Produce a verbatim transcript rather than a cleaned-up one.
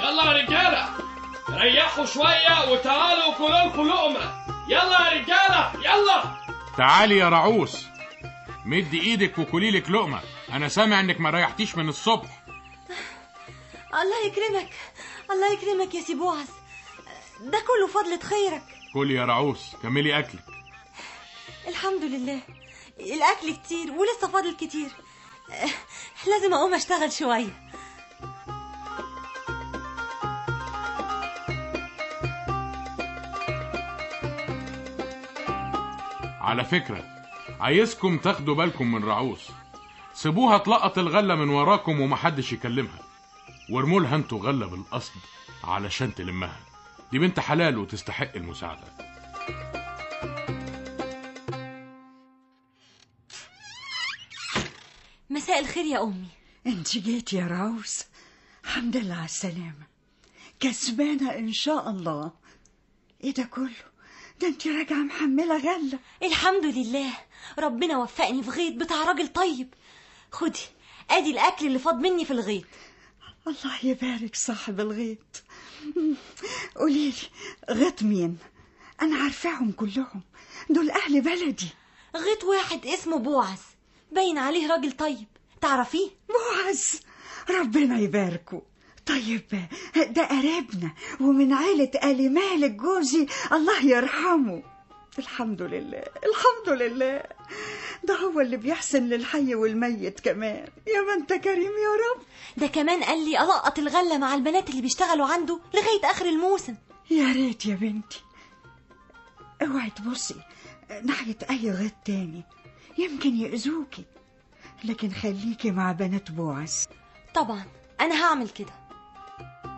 يلا يا رجالة ريحوا شوية وتعالوا كلوا لكم لقمة. يلا يا رجالة يلا. تعالي يا رعوس مدي ايدك وكلي لك لقمة، انا سامع انك ما ريحتيش من الصبح. الله يكرمك الله يكرمك يا سي بوعز، ده كله فضلة خيرك. كلي يا رعوس كملي اكلك. الحمد لله الاكل كتير ولسه فاضل كتير، لازم اقوم اشتغل شوية. على فكرة عايزكم تاخدوا بالكم من رعوس، سيبوها تلقط الغلة من وراكم ومحدش يكلمها، وارمولها انتوا غلة بالقصد علشان تلمها، دي بنت حلال وتستحق المساعدة. مساء الخير يا أمي. انت جيت يا رعوس، الحمد لله على السلامة، كسبانة ان شاء الله. ايه ده كله؟ ده انت راجعة محملة غلة. الحمد لله ربنا وفقني في غيط بتاع راجل طيب. خدي ادي الاكل اللي فاض مني في الغيط. الله يبارك صاحب الغيط. قوليلي غيط مين؟ انا عارفاهم كلهم، دول اهل بلدي. غيط واحد اسمه بوعز، باين عليه راجل طيب، تعرفيه؟ بوعز ربنا يباركه. طيب ده قريبنا ومن عائلة آل مالك جوزي الله يرحمه. الحمد لله الحمد لله، ده هو اللي بيحسن للحي والميت كمان. يا ما انت كريم يا رب. ده كمان قال لي ألقط الغلة مع البنات اللي بيشتغلوا عنده لغاية آخر الموسم. يا ريت يا بنتي، اوعي تبصي ناحية أي غيط تاني يمكن يأذوكي، لكن خليكي مع بنات بوعز. طبعا أنا هعمل كده.